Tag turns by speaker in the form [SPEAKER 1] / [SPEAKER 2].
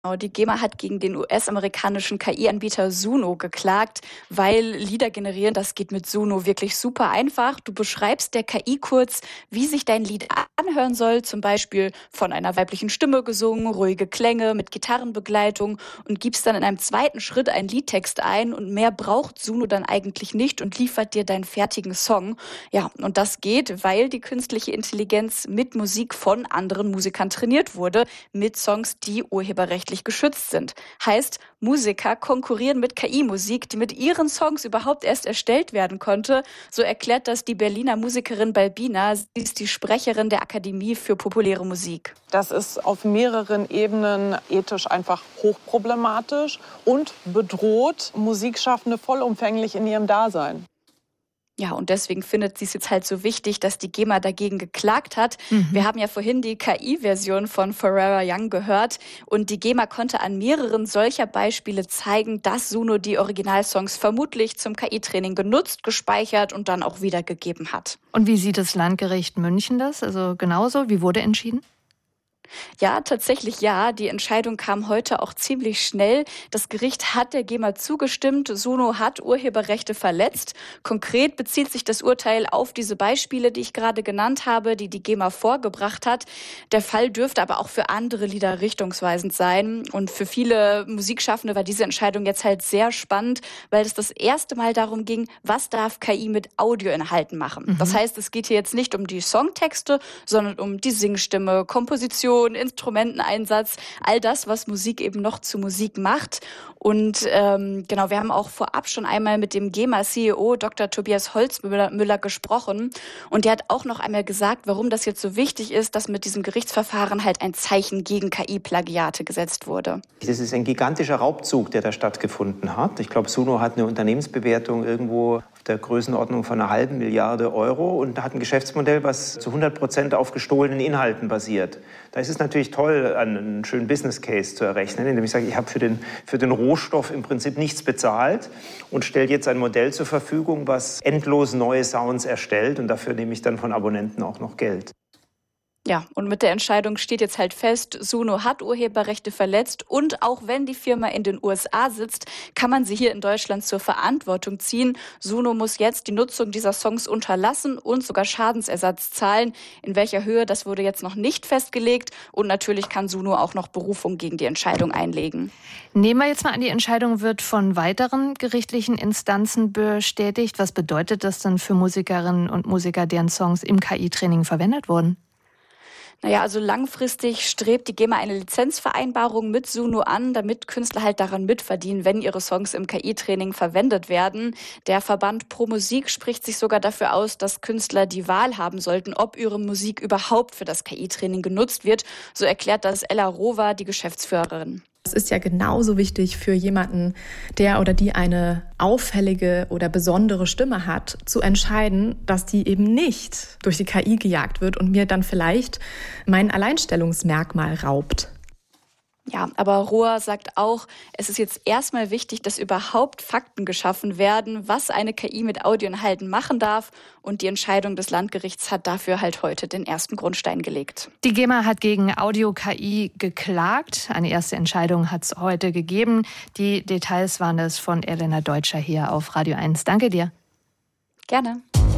[SPEAKER 1] Die GEMA hat gegen den US-amerikanischen KI-Anbieter Suno geklagt, weil Lieder generieren, das geht mit Suno wirklich super einfach. Du beschreibst der KI kurz, wie sich dein Lied anhören soll, zum Beispiel von einer weiblichen Stimme gesungen, ruhige Klänge mit Gitarrenbegleitung und gibst dann in einem zweiten Schritt einen Liedtext ein und mehr braucht Suno dann eigentlich nicht und liefert dir deinen fertigen Song. Ja, und das geht, weil die künstliche Intelligenz mit Musik von anderen Musikern trainiert wurde, mit Songs, die urheberrechtlich geschützt sind. Heißt, Musiker konkurrieren mit KI-Musik, die mit ihren Songs überhaupt erst erstellt werden konnte. So erklärt das die Berliner Musikerin Balbina. Sie ist die Sprecherin der Akademie für populäre Musik.
[SPEAKER 2] Das ist auf mehreren Ebenen ethisch einfach hochproblematisch und bedroht Musikschaffende vollumfänglich in ihrem Dasein.
[SPEAKER 1] Ja, und deswegen findet sie es jetzt halt so wichtig, dass die GEMA dagegen geklagt hat. Wir haben ja vorhin die KI-Version von Forever Young gehört und die GEMA konnte an mehreren solcher Beispiele zeigen, dass Suno die Originalsongs vermutlich zum KI-Training genutzt, gespeichert und dann auch wiedergegeben hat.
[SPEAKER 3] Und wie sieht das Landgericht München das? Also genauso, wie wurde entschieden?
[SPEAKER 1] Ja, tatsächlich ja. Die Entscheidung kam heute auch ziemlich schnell. Das Gericht hat der GEMA zugestimmt. Suno hat Urheberrechte verletzt. Konkret bezieht sich das Urteil auf diese Beispiele, die ich gerade genannt habe, die die GEMA vorgebracht hat. Der Fall dürfte aber auch für andere Lieder richtungsweisend sein. Und für viele Musikschaffende war diese Entscheidung jetzt halt sehr spannend, weil es das erste Mal darum ging, was darf KI mit Audioinhalten machen. Das heißt, es geht hier jetzt nicht um die Songtexte, sondern um die Singstimme, Komposition, Instrumenteneinsatz, all das, was Musik eben noch zu Musik macht. Und genau, wir haben auch vorab schon einmal mit dem GEMA-CEO Dr. Tobias Holzmüller gesprochen. Und der hat auch noch einmal gesagt, warum das jetzt so wichtig ist, dass mit diesem Gerichtsverfahren halt ein Zeichen gegen KI-Plagiate gesetzt wurde.
[SPEAKER 4] Das ist ein gigantischer Raubzug, der da stattgefunden hat. Ich glaube, Suno hat eine Unternehmensbewertung irgendwo auf der Größenordnung von 1,5 Milliarde Euro und hat ein Geschäftsmodell, was zu 100% auf gestohlenen Inhalten basiert. Da ist es natürlich toll, einen schönen Business Case zu errechnen, indem ich sage, ich habe für den Rohstoff im Prinzip nichts bezahlt und stelle jetzt ein Modell zur Verfügung, was endlos neue Sounds erstellt und dafür nehme ich dann von Abonnenten auch noch Geld.
[SPEAKER 1] Ja, und mit der Entscheidung steht jetzt halt fest, Suno hat Urheberrechte verletzt und auch wenn die Firma in den USA sitzt, kann man sie hier in Deutschland zur Verantwortung ziehen. Suno muss jetzt die Nutzung dieser Songs unterlassen und sogar Schadensersatz zahlen. In welcher Höhe, das wurde jetzt noch nicht festgelegt und natürlich kann Suno auch noch Berufung gegen die Entscheidung einlegen.
[SPEAKER 3] Nehmen wir jetzt mal an, die Entscheidung wird von weiteren gerichtlichen Instanzen bestätigt. Was bedeutet das denn für Musikerinnen und Musiker, deren Songs im KI-Training verwendet wurden?
[SPEAKER 1] Naja, also langfristig strebt die GEMA eine Lizenzvereinbarung mit Suno an, damit Künstler halt daran mitverdienen, wenn ihre Songs im KI-Training verwendet werden. Der Verband Pro Musik spricht sich sogar dafür aus, dass Künstler die Wahl haben sollten, ob ihre Musik überhaupt für das KI-Training genutzt wird. So erklärt das Ella Rover, die Geschäftsführerin.
[SPEAKER 5] Es ist ja genauso wichtig für jemanden, der oder die eine auffällige oder besondere Stimme hat, zu entscheiden, dass die eben nicht durch die KI gejagt wird und mir dann vielleicht mein Alleinstellungsmerkmal raubt.
[SPEAKER 1] Ja, aber Rohr sagt auch, es ist jetzt erstmal wichtig, dass überhaupt Fakten geschaffen werden, was eine KI mit Audioinhalten machen darf. Und die Entscheidung des Landgerichts hat dafür halt heute den ersten Grundstein gelegt.
[SPEAKER 3] Die GEMA hat gegen Audio-KI geklagt. Eine erste Entscheidung hat es heute gegeben. Die Details waren es von Elena Deutscher hier auf Radio 1. Danke dir.
[SPEAKER 1] Gerne.